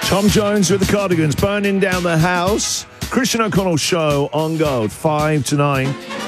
Tom Jones with the Cardigans, burning down the house. Christian O'Connell show on Gold, 5 to 9.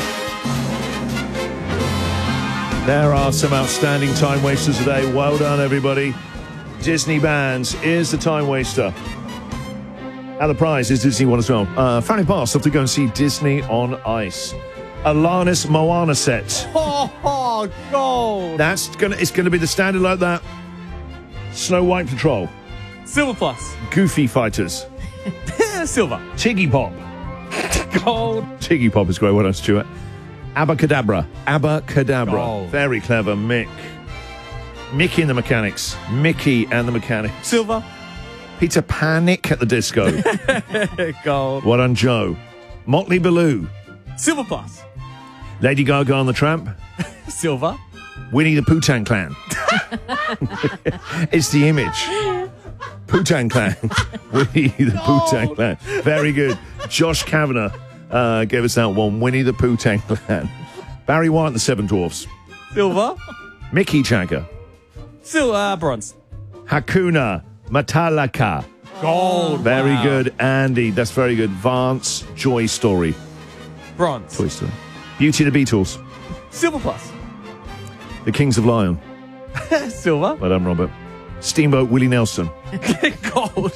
There are some outstanding time wasters today. Well done, everybody. Disney bands is the time waster. And the prize is Disney one as well. Family Pass, have to go and see Disney on Ice. Alanis Moana set. Oh, gold. It's gonna be the standard like that. Snow White Patrol. Silver plus. Goofy Fighters. Silver. Tiggy Pop. Gold. Tiggy Pop is great. Well done, Stuart. Abacadabra. Abacadabra. Gold. Very clever, Mick. Mickey and the Mechanics. Mickey and the Mechanics. Silver. Peter Panic at the Disco. Gold. Well done, Joe. Motley Baloo. Silver plus. Lady Gaga and the Tramp. Silver. Winnie the Pooh-Tang Clan. It's the image. Pooh-Tang Clan. Winnie the Pooh-Tang Clan. Very good. Josh Kavanagh gave us that one. Winnie the Pooh-Tang Clan. Barry White and the Seven Dwarfs. Silver. Mickey Jagger. Silver. Bronze. Hakuna Matata. Gold. Very Wow. good, Andy. That's very good. Vance Joy Story. Bronze. Toy Story. Beauty and the Beatles. Silver plus. The Kings of Lion. Silver. Well done, Robert. Steamboat Willie Nelson. Gold.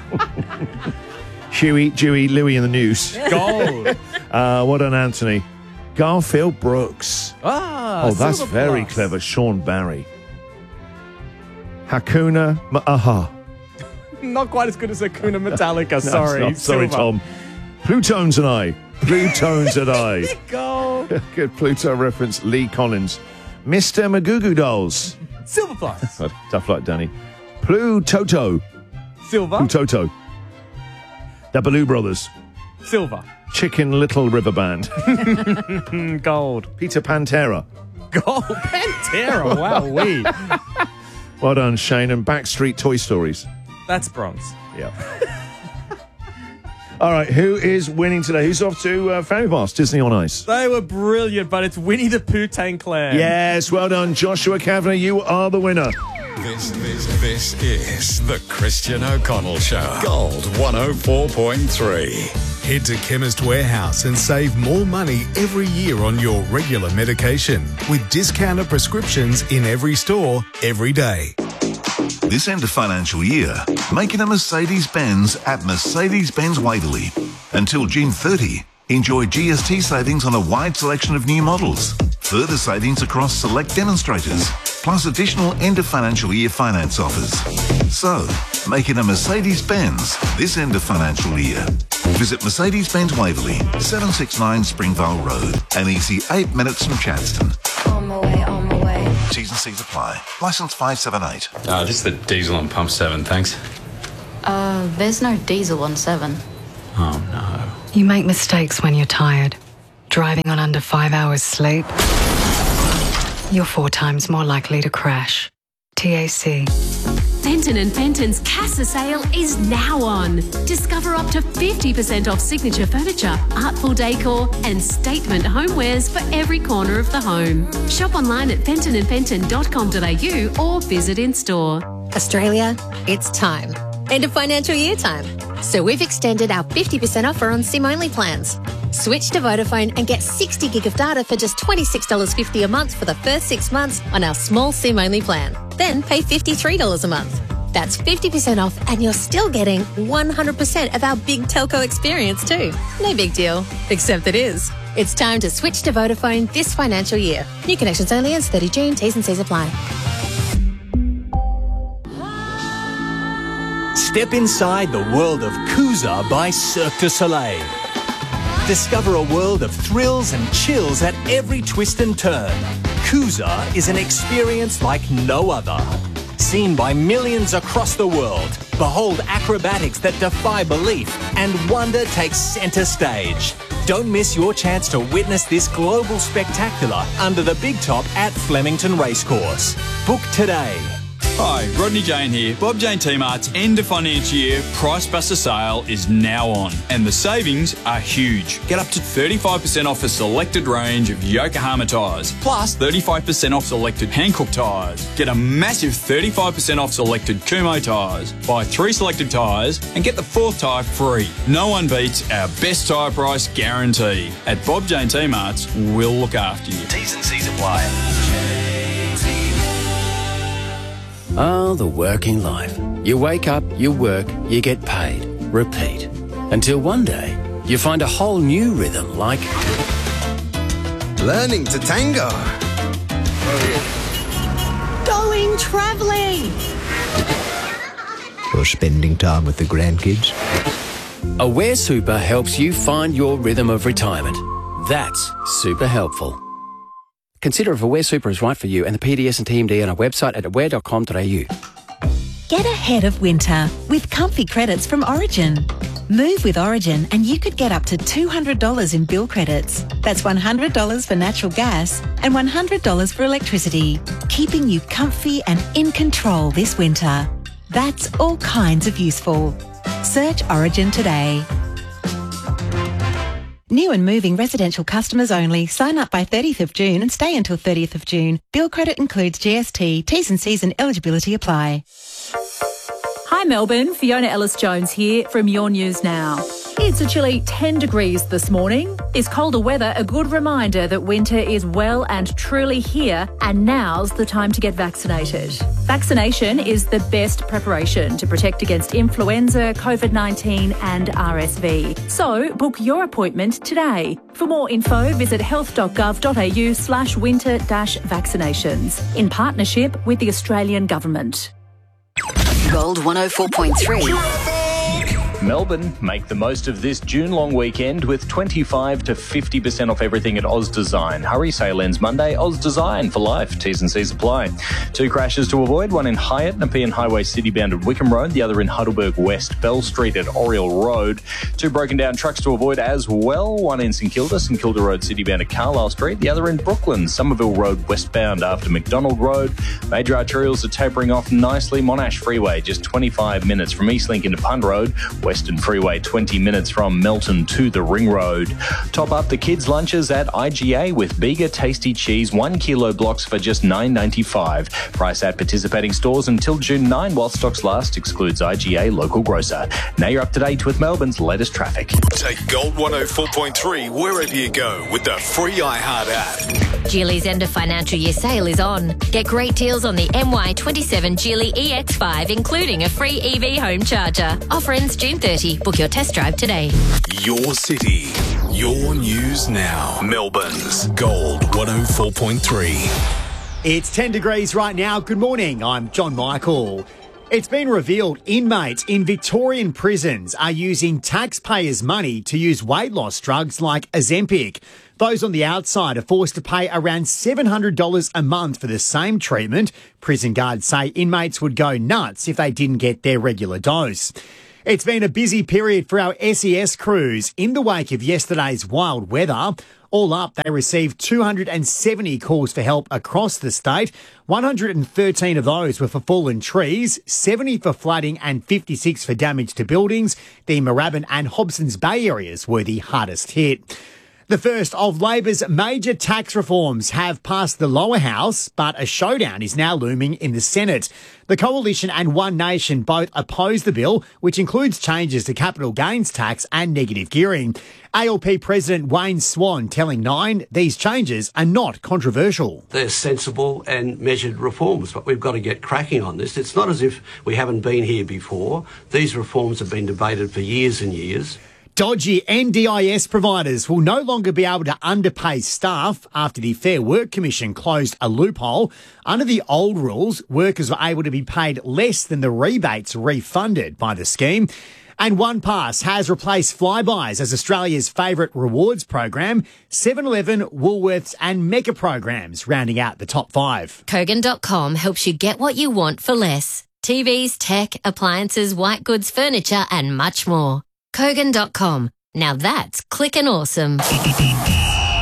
Huey, Dewey, Louie in the News. Gold. Well done, Anthony. Garfield Brooks. Ah, Oh, that's silver very plus. clever. Sean Barry. Hakuna Aha. Not quite as good as Hakuna Metallica. Sorry. Sorry, Silver. Tom. Plutones and I. Plutones and I. Gold. Good Pluto reference. Lee Collins. Mr. Magoo Dolls. Silver plus. Tough luck, Danny. Plutoto. Silver. Plutoto. The Baloo Brothers. Silver. Chicken Little River Band. Gold. Peter Pantera. Gold. Pantera. Wow. Well done, Shane. And Backstreet Toy Stories. That's bronze. Yeah. All right, who is winning today? Who's off to Family Pass, Disney on Ice? They were brilliant, but it's Winnie the Pooh-Tang Clan. Yes, well done, Joshua Kavanagh. You are the winner. This is the Christian O'Connell Show. Gold 104.3. Head to Chemist Warehouse and save more money every year on your regular medication with discounted prescriptions in every store, every day. This end of financial year, making a Mercedes-Benz at Mercedes-Benz Waverley. Until June 30, enjoy GST savings on a wide selection of new models. Further savings across select demonstrators, plus additional end of financial year finance offers. So, making a Mercedes-Benz this end of financial year. Visit Mercedes-Benz Waverley, 769 Springvale Road, an easy 8 minutes from Chadstone. On my way, on my way. T's and C's apply. Licence 578. Just the diesel on pump 7, thanks. There's no diesel on 7. Oh, no. You make mistakes when you're tired. Driving on under 5 hours sleep, you're 4 times more likely to crash. TAC. Fenton & Fenton's Casa sale is now on. Discover up to 50% off signature furniture, artful decor and statement homewares for every corner of the home. Shop online at fentonandfenton.com.au or visit in store. Australia, it's time. End of financial year time. So we've extended our 50% offer on SIM-only plans. Switch to Vodafone and get 60 gig of data for just $26.50 a month for the first 6 months on our small SIM-only plan. Then pay $53 a month. That's 50% off and you're still getting 100% of our big telco experience too. No big deal, except it is. It's time to switch to Vodafone this financial year. New connections only ends 30 June. T's and C's apply. Step inside the world of Kuza by Cirque du Soleil. Discover a world of thrills and chills at every twist and turn. Kuza is an experience like no other. Seen by millions across the world, behold acrobatics that defy belief and wonder takes centre stage. Don't miss your chance to witness this global spectacular under the big top at Flemington Racecourse. Book today. Hi, Rodney Jane here. Bob Jane T-Mart's end of financial year Price Buster sale is now on, and the savings are huge. Get up to 35% off a selected range of Yokohama tyres, plus 35% off selected Hankook tyres. Get a massive 35% off selected Kumho tyres. Buy 3 selected tyres and get the 4th tyre free. No one beats our best tyre price guarantee. At Bob Jane T-Mart's, we'll look after you. T's and C's apply. Oh, the working life. You wake up, you work, you get paid. Repeat. Until one day, you find a whole new rhythm like... learning to tango. Going travelling. Or spending time with the grandkids. Aware Super helps you find your rhythm of retirement. That's super helpful. Consider if Aware Super is right for you and the PDS and TMD on our website at aware.com.au. Get ahead of winter with comfy credits from Origin. Move with Origin and you could get up to $200 in bill credits. That's $100 for natural gas and $100 for electricity, keeping you comfy and in control this winter. That's all kinds of useful. Search Origin today. New and moving residential customers only. Sign up by 30th of June and stay until 30th of June. Bill credit includes GST. T's and C's and eligibility apply. Hi Melbourne, Fiona Ellis-Jones here from Your News Now. It's a chilly 10 degrees this morning. Is colder weather a good reminder that winter is well and truly here, and now's the time to get vaccinated? Vaccination is the best preparation to protect against influenza, COVID-19 and RSV. So book your appointment today. For more info, visit health.gov.au/winter-vaccinations in partnership with the Australian Government. Gold 104.3. Melbourne, make the most of this June-long weekend with 25 to 50% off everything at Oz Design. Hurry, sale ends Monday. Oz Design for life. T's and C's apply. 2 crashes to avoid, one in Hyatt, Nepean Highway City-bound at Wickham Road, the other in Heidelberg West, Bell Street at Oriel Road. 2 broken down trucks to avoid as well, one in St Kilda Road City-bound at Carlisle Street, the other in Brooklyn, Somerville Road westbound after McDonald Road. Major arterials are tapering off nicely. Monash Freeway, just 25 minutes from Eastlink into Punt Road. Western Freeway, 20 minutes from Melton to the Ring Road. Top up the kids' lunches at IGA with Bega Tasty Cheese 1 kilo blocks for just $9.95. Price at participating stores until June 9 while stocks last. Excludes IGA local grocer. Now you're up to date with Melbourne's latest traffic. Take Gold 104.3 wherever you go with the free iHeart app. Geely's end of financial year sale is on. Get great deals on the MY27 Geely EX5, including a free EV home charger. Offer ends June 30. Book your test drive today. Your city, your news now. Melbourne's Gold 104.3. It's 10 degrees right now. Good morning. I'm John Michael. It's been revealed inmates in Victorian prisons are using taxpayers' money to use weight loss drugs like Ozempic. Those on the outside are forced to pay around $700 a month for the same treatment. Prison guards say inmates would go nuts if they didn't get their regular dose. It's been a busy period for our SES crews in the wake of yesterday's wild weather. All up, they received 270 calls for help across the state. 113 of those were for fallen trees, 70 for flooding and 56 for damage to buildings. The Moorabbin and Hobsons Bay areas were the hardest hit. The first of Labor's major tax reforms have passed the lower house, but a showdown is now looming in the Senate. The Coalition and One Nation both oppose the bill, which includes changes to capital gains tax and negative gearing. ALP President Wayne Swan telling Nine these changes are not controversial. They're sensible and measured reforms, but we've got to get cracking on this. It's not as if we haven't been here before. These reforms have been debated for years and years. Dodgy NDIS providers will no longer be able to underpay staff after the Fair Work Commission closed a loophole. Under the old rules, workers were able to be paid less than the rebates refunded by the scheme. And OnePass has replaced Flybuys as Australia's favourite rewards program. 7-Eleven, Woolworths and Mega programs rounding out the top 5. Kogan.com helps you get what you want for less. TVs, tech, appliances, white goods, furniture and much more. Kogan.com. Now that's clickin' awesome.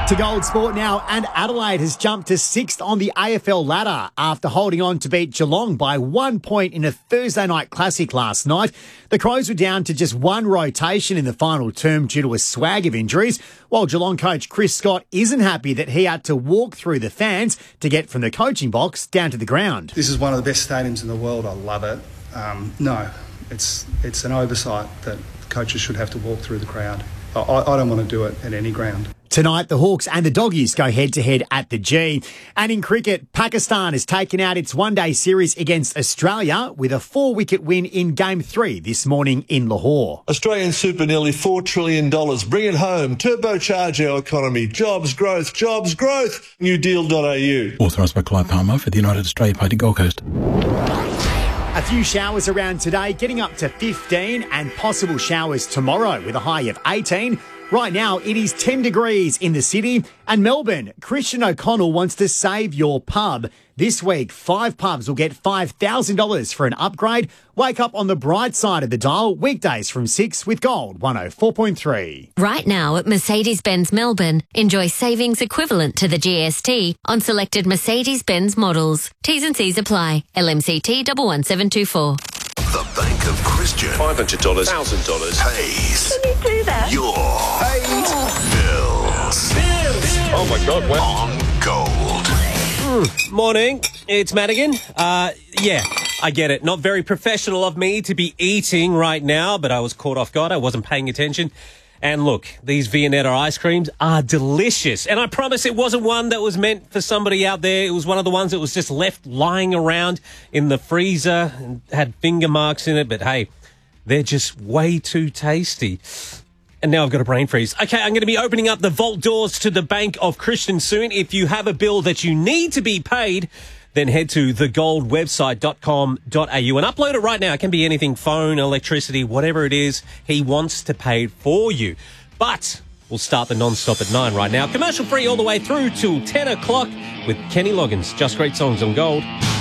To Gold Sport now, and Adelaide has jumped to 6th on the AFL ladder after holding on to beat Geelong by 1 point in a Thursday night classic last night. The Crows were down to just one rotation in the final term due to a swag of injuries, while Geelong coach Chris Scott isn't happy that he had to walk through the fans to get from the coaching box down to the ground. This is one of the best stadiums in the world. I love it. No, it's an oversight that coaches should have to walk through the crowd. I don't want to do it at any ground. Tonight, the Hawks and the Doggies go head-to-head at the G. And in cricket, Pakistan has taken out its one-day series against Australia with a 4-wicket win in Game 3 this morning in Lahore. Australian super nearly $4 trillion. Bring it home. Turbocharge our economy. Jobs, growth, jobs, growth. NewDeal.au. Authorised by Clive Palmer for the United Australia Party Gold Coast. A few showers around today, getting up to 15, and possible showers tomorrow with a high of 18. Right now, it is 10 degrees in the city. And Melbourne, Christian O'Connell wants to save your pub. This week, 5 pubs will get $5,000 for an upgrade. Wake up on the bright side of the dial, weekdays from 6 with Gold 104.3. Right now at Mercedes-Benz Melbourne, enjoy savings equivalent to the GST on selected Mercedes-Benz models. T's and C's apply. LMCT 11724. The Bank of Christian. $500, $1,000 pays. Can you do that? Your bills. Oh my God, wow. On Gold. Morning, it's Madigan. Yeah, I get it. Not very professional of me to be eating right now, but I was caught off guard. I wasn't paying attention. And look, these Viennetta ice creams are delicious. And I promise it wasn't one that was meant for somebody out there. It was one of the ones that was just left lying around in the freezer and had finger marks in it. But hey, they're just way too tasty. And now I've got a brain freeze. Okay, I'm going to be opening up the vault doors to the Bank of Christian soon. If you have a bill that you need to be paid, then head to thegoldwebsite.com.au and upload it right now. It can be anything, phone, electricity, whatever it is he wants to pay for you. But we'll start the non-stop at 9 right now. Commercial free all the way through till 10 o'clock with Kenny Loggins. Just great songs on Gold.